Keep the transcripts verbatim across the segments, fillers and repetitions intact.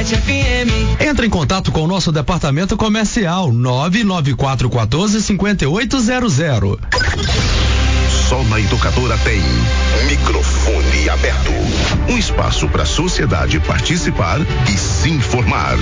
sete F M. Entre em contato com o nosso departamento comercial nove nove quatro um quatro cinco oito zero zero. Só na Educadora tem microfone aberto. Um espaço para a sociedade participar e se informar.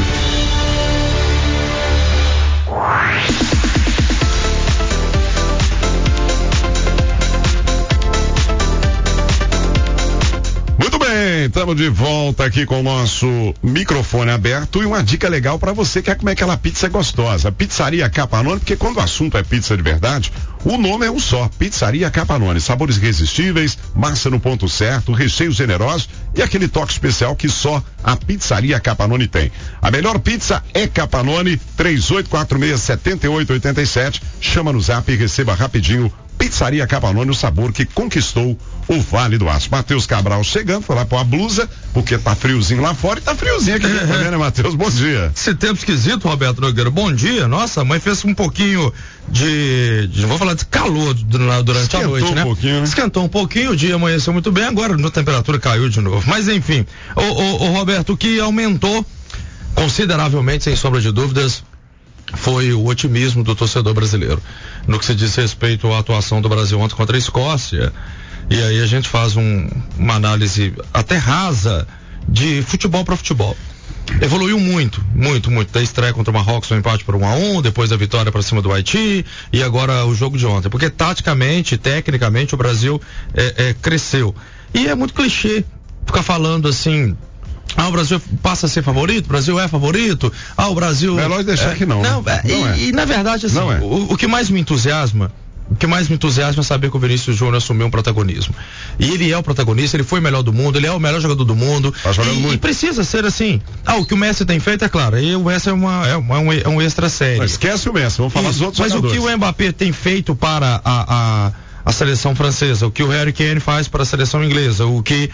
Muito bem, estamos de volta aqui com o nosso microfone aberto e uma dica legal para você que quer comer aquela pizza gostosa. Pizzaria Capanone, porque quando o assunto é pizza de verdade, o nome é um só, Pizzaria Capanone. Sabores irresistíveis, massa no ponto certo, recheios generosos e aquele toque especial que só a Pizzaria Capanone tem. A melhor pizza é Capanone, três oito quatro seis, sete oito oito sete. Chama no zap e receba rapidinho. Pizzaria Capanone, o sabor que conquistou o Vale do Aço. Matheus Cabral chegando, foi lá pôr a blusa, porque tá friozinho lá fora e tá friozinho aqui dentro também, né, Matheus? Bom dia. Esse tempo esquisito, Roberto Nogueira. Bom dia. Nossa, a mãe fez um pouquinho de, de não vou falar de calor durante Esquentou a noite, né? um pouquinho, né? Esquentou um pouquinho, o dia amanheceu muito bem, agora a temperatura caiu de novo. Mas enfim, o, o, o Roberto, o que aumentou consideravelmente, sem sombra de dúvidas, foi o otimismo do torcedor brasileiro no que se diz respeito à atuação do Brasil ontem contra a Escócia. E aí a gente faz um, uma análise até rasa de futebol para futebol. Evoluiu muito, muito, muito. Da estreia contra o Marrocos, um empate por um a um, depois a vitória para cima do Haiti e agora o jogo de ontem. Porque taticamente, tecnicamente, o Brasil é, é, cresceu. E é muito clichê ficar falando assim. Ah, o Brasil passa a ser favorito, o Brasil é favorito, ah, o Brasil... É lógico deixar é, que não. Não, né? é, não e, é. e na verdade, assim, é. o, o que mais me entusiasma, o que mais me entusiasma é saber que o Vinícius Júnior assumiu um protagonismo. E ele é o protagonista, ele foi o melhor do mundo, ele é o melhor jogador do mundo. Tá jogando e, muito. E precisa ser assim. Ah, o que o Messi tem feito, é claro, aí o Messi é, uma, é, uma, é, um, é um extra série. Mas esquece o Messi, vamos falar Isso, dos outros mas jogadores. Mas o que o Mbappé tem feito para a... a a seleção francesa, o que o Harry Kane faz para a seleção inglesa, o que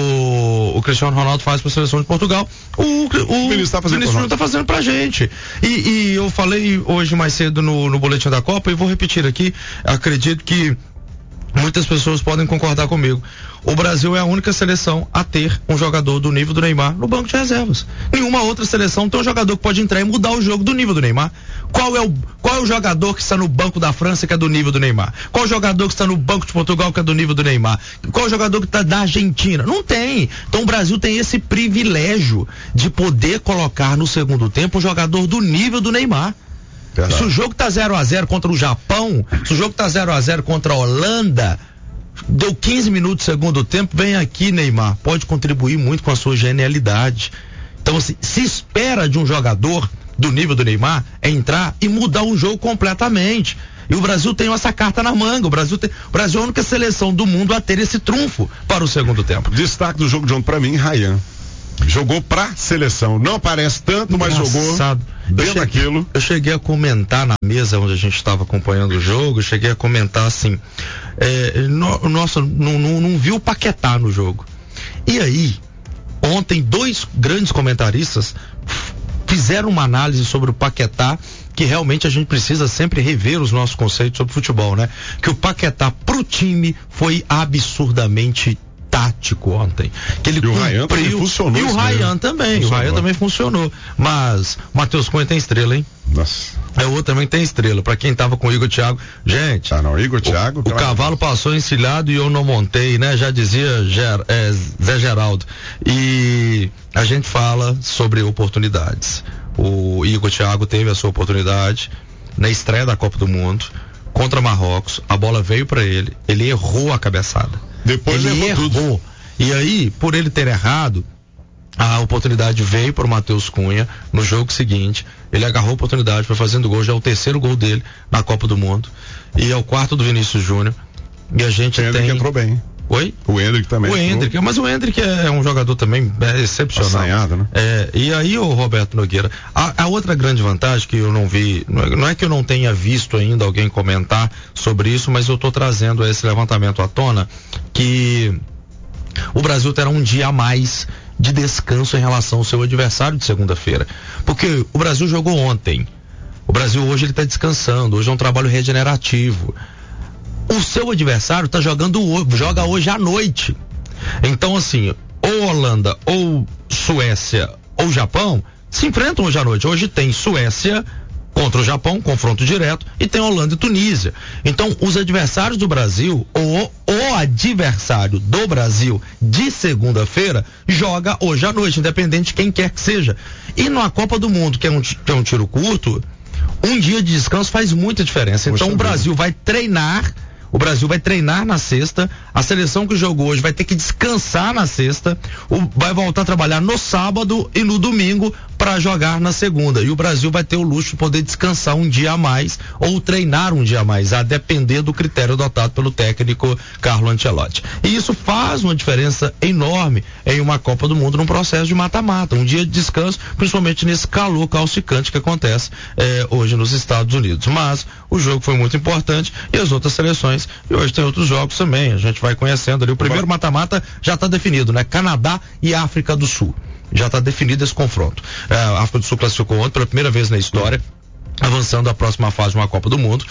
o, o Cristiano Ronaldo faz para a seleção de Portugal, o, o, o Vinícius está fazendo, tá fazendo pra gente. E, e eu falei hoje mais cedo no, no boletim da Copa e vou repetir aqui, acredito que muitas pessoas podem concordar comigo. O Brasil é a única seleção a ter um jogador do nível do Neymar no banco de reservas. Nenhuma outra seleção tem um jogador que pode entrar e mudar o jogo do nível do Neymar. Qual é o, qual é o jogador que está no banco da França que é do nível do Neymar? Qual é o jogador que está no banco de Portugal que é do nível do Neymar? Qual é o jogador que está da Argentina? Não tem. Então o Brasil tem esse privilégio de poder colocar no segundo tempo um jogador do nível do Neymar. Verdade. Se o jogo tá zero a zero contra o Japão, se o jogo tá zero a zero contra a Holanda, deu quinze minutos do segundo tempo, vem aqui, Neymar, pode contribuir muito com a sua genialidade. Então, se, se espera de um jogador do nível do Neymar é entrar e mudar o jogo completamente. E o Brasil tem essa carta na manga. O Brasil, tem, o Brasil é a única seleção do mundo a ter esse trunfo para o segundo tempo. Destaque do jogo de ontem para mim, Ryan. Jogou pra seleção. Não aparece tanto, mas Engraçado. jogou dentro daquilo. Eu cheguei a comentar na mesa onde a gente estava acompanhando o jogo, eu cheguei a comentar assim, é, no, nossa, não, não, não viu o Paquetá no jogo. E aí, ontem dois grandes comentaristas fizeram uma análise sobre o Paquetá, que realmente a gente precisa sempre rever os nossos conceitos sobre futebol, né? Que o Paquetá pro time foi absurdamente tático ontem. Que ele e o Ryan também funcionou. E o Ryan também, funcionou. o Ryan também funcionou. Mas o Matheus Cunha tem estrela, hein? Nossa. É o outro também tem estrela. Pra quem tava com o Igor Thiago, gente. Ah, não, Igor Thiago. O, o cavalo passou encilhado e eu não montei, né? Já dizia Ger, é, Zé Geraldo. E a gente fala sobre oportunidades. O Igor Thiago teve a sua oportunidade na estreia da Copa do Mundo contra Marrocos. A bola veio pra ele, ele errou a cabeçada. Depois ele errou. Tudo. E aí, por ele ter errado, a oportunidade veio para o Matheus Cunha no jogo seguinte. Ele agarrou a oportunidade, foi fazendo gol, já é o terceiro gol dele na Copa do Mundo. E é o quarto do Vinícius Júnior. E a gente o tem. entrou bem. Oi? O Endrick também. O Endrick, mas o Endrick é um jogador também é, excepcional. Assanhado, né? É, e aí, o Roberto Nogueira, a, a outra grande vantagem que eu não vi, não é, não é que eu não tenha visto ainda alguém comentar sobre isso, mas eu estou trazendo esse levantamento à tona, que o Brasil terá um dia a mais de descanso em relação ao seu adversário de segunda-feira. Porque o Brasil jogou ontem. O Brasil hoje ele está descansando, hoje é um trabalho regenerativo. O seu adversário tá jogando, joga hoje à noite. Então, assim, ou Holanda, ou Suécia, ou Japão, se enfrentam hoje à noite. Hoje tem Suécia contra o Japão, confronto direto, e tem Holanda e Tunísia. Então, os adversários do Brasil, ou o adversário do Brasil de segunda-feira, joga hoje à noite, independente de quem quer que seja. E na Copa do Mundo, que é um, que é um tiro curto, um dia de descanso faz muita diferença. Então, o Brasil vai treinar. O Brasil vai treinar na sexta, a seleção que jogou hoje vai ter que descansar na sexta, o, vai voltar a trabalhar no sábado e no domingo para jogar na segunda. E o Brasil vai ter o luxo de poder descansar um dia a mais ou treinar um dia a mais, a depender do critério adotado pelo técnico Carlo Ancelotti. E isso faz uma diferença enorme em uma Copa do Mundo num processo de mata-mata, um dia de descanso, principalmente nesse calor calcicante que acontece eh, hoje nos Estados Unidos. Mas o jogo foi muito importante e as outras seleções. E hoje tem outros jogos também, a gente vai conhecendo ali. O primeiro mata-mata já está definido, né? Canadá e África do Sul. Já está definido esse confronto. É, a África do Sul classificou ontem pela primeira vez na história, avançando à próxima fase de uma Copa do Mundo,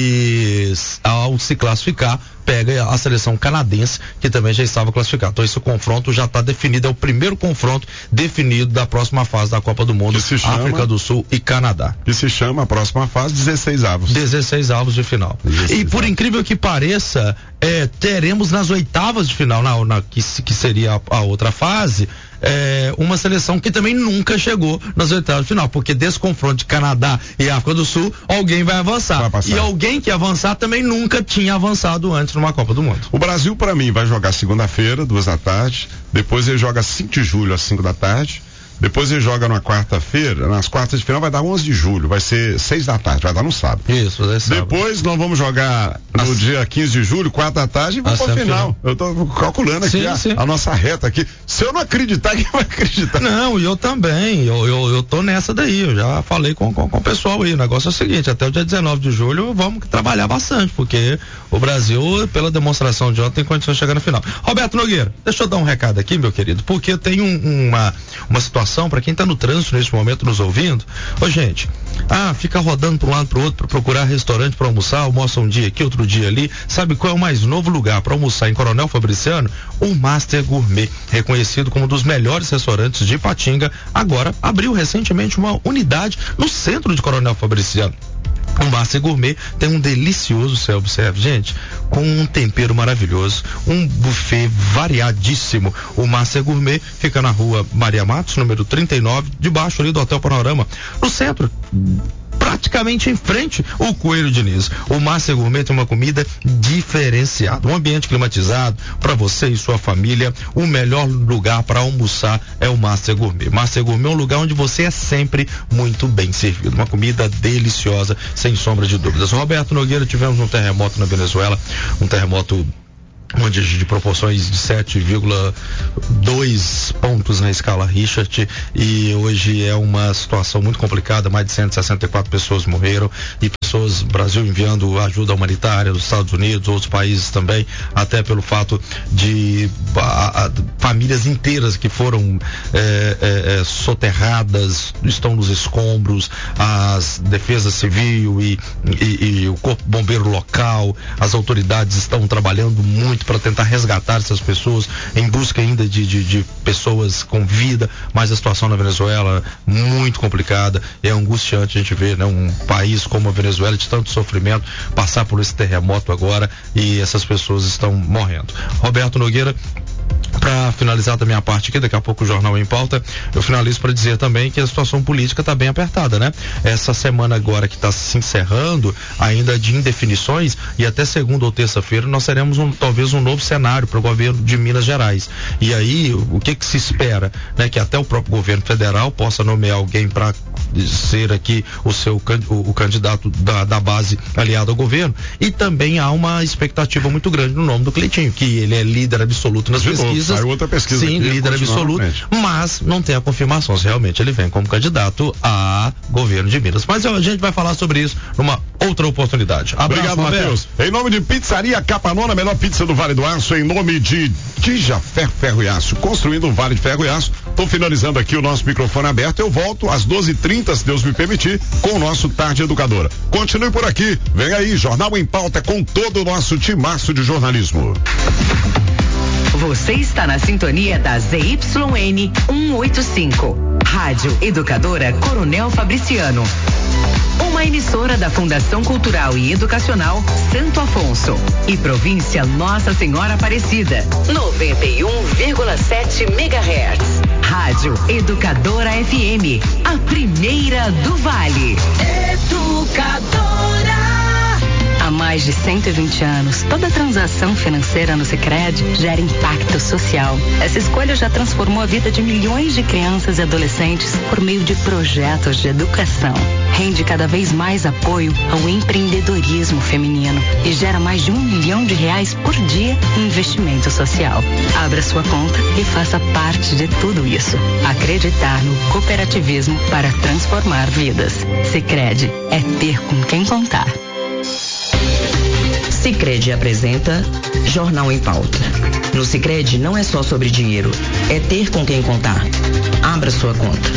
e ao se classificar, pega a seleção canadense, que também já estava classificada. Então esse confronto já está definido, é o primeiro confronto definido da próxima fase da Copa do Mundo, chama, África do Sul e Canadá. Que se chama a próxima fase dezesseis avos. dezesseis avos de final. E por avos. Incrível que pareça, é, teremos nas oitavas de final, na, na que, que seria a, a outra fase, é, uma seleção que também nunca chegou nas oitavas de final, porque desse confronto de Canadá e África do Sul, alguém vai avançar. Vai e alguém que avançar também nunca tinha avançado antes numa Copa do Mundo. O Brasil, para mim, vai jogar segunda-feira, duas da tarde, depois ele joga cinco de julho às cinco da tarde, depois ele joga na quarta-feira, nas quartas de final vai dar onze de julho, vai ser seis da tarde, vai dar no sábado. Isso, vai ser Depois nós vamos jogar no As... dia quinze de julho, quatro da tarde, e vamos para o final. Eu tô calculando aqui sim, a, sim. a nossa reta aqui. Se eu não acreditar, quem vai acreditar? Não, e eu também, eu, eu, eu tô nessa daí, eu já falei com, com, com o pessoal aí, o negócio é o seguinte, até o dia dezenove de julho vamos trabalhar bastante, porque o Brasil, pela demonstração de ontem, tem condições de chegar na final. Roberto Nogueira, deixa eu dar um recado aqui, meu querido, porque tem um, uma, uma situação para quem está no trânsito nesse momento nos ouvindo. Ô gente, ah, fica rodando para um lado para o outro para procurar restaurante para almoçar, almoça um dia aqui, outro dia ali. Sabe qual é o mais novo lugar para almoçar em Coronel Fabriciano? O Master Gourmet, reconhecido como um dos melhores restaurantes de Ipatinga, agora abriu recentemente uma unidade no centro de Coronel Fabriciano. O Master Gourmet tem um delicioso self-service, gente, com um tempero maravilhoso, um buffet variadíssimo. O Master Gourmet fica na rua Maria Matos, número trinta e nove, debaixo ali do Hotel Panorama, no centro, praticamente em frente ao Coelho Diniz. O Master Gourmet tem uma comida diferenciada, um ambiente climatizado para você e sua família. O melhor lugar para almoçar é o Master Gourmet. Master Gourmet é um lugar onde você é sempre muito bem servido, uma comida deliciosa, sem sombra de dúvidas. Roberto Nogueira, tivemos um terremoto na Venezuela, um terremoto onde de proporções de sete vírgula dois pontos na escala Richter, e hoje é uma situação muito complicada, mais de cento e sessenta e quatro pessoas morreram e pessoas, Brasil enviando ajuda humanitária dos Estados Unidos, outros países também, até pelo fato de a, a, famílias inteiras que foram é, é, é, soterradas, estão nos escombros, as defesas civil e, e, e o corpo bombeiro local, as autoridades estão trabalhando muito para tentar resgatar essas pessoas em busca ainda de, de, de pessoas com vida, mas a situação na Venezuela muito complicada, é angustiante a gente ver, né, um país como a Venezuela de tanto sofrimento passar por esse terremoto agora e essas pessoas estão morrendo. Roberto Nogueira, para finalizar da minha parte aqui, daqui a pouco o Jornal em Pauta, eu finalizo para dizer também que a situação política está bem apertada, né? Essa semana agora que está se encerrando, ainda de indefinições, e até segunda ou terça-feira nós teremos um, talvez um novo cenário para o governo de Minas Gerais. E aí, o que que se espera? Né? Que até o próprio governo federal possa nomear alguém para ser aqui o seu o, o candidato da, da base aliado ao governo, e também há uma expectativa muito grande no nome do Cleitinho, que ele é líder absoluto nas pesquisas. Saiu outra pesquisa. Sim, líder absoluto, mas não tem a confirmação se realmente ele vem como candidato a governo de Minas. Mas a gente vai falar sobre isso numa outra oportunidade. Abraço, obrigado, Matheus. Em nome de Pizzaria Capanona, a melhor pizza do Vale do Aço, em nome de Tijafé Ferro e Aço, construindo um Vale de Ferro e Aço. Estou finalizando aqui o nosso microfone aberto. Eu volto às doze e trinta, se Deus me permitir, com o nosso Tarde Educadora. Continue por aqui. Vem aí, Jornal em Pauta com todo o nosso timaço de jornalismo. Você está na sintonia da Z Y N cento e oitenta e cinco. Rádio Educadora Coronel Fabriciano. Uma emissora da Fundação Cultural e Educacional Santo Afonso e Província Nossa Senhora Aparecida. noventa e um vírgula sete megahertz. Rádio Educadora F M, a primeira do Vale. Educadora. Há mais de cento e vinte anos, toda transação financeira no Sicredi gera impacto social. Essa escolha já transformou a vida de milhões de crianças e adolescentes por meio de projetos de educação. Rende cada vez mais apoio ao empreendedorismo feminino e gera mais de um milhão de reais por dia em investimento social. Abra sua conta e faça parte de tudo isso. Acreditar no cooperativismo para transformar vidas. Sicredi é ter com quem contar. Sicredi apresenta Jornal em Pauta. No Sicredi não é só sobre dinheiro, é ter com quem contar. Abra sua conta.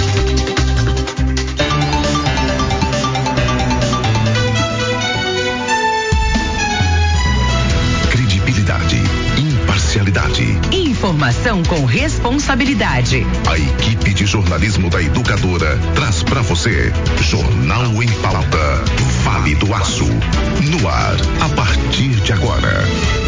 Credibilidade, imparcialidade. Informação com responsabilidade. A equipe de jornalismo da Educadora traz pra você Jornal em Pauta. Vale do Aço. No ar, a partir de agora.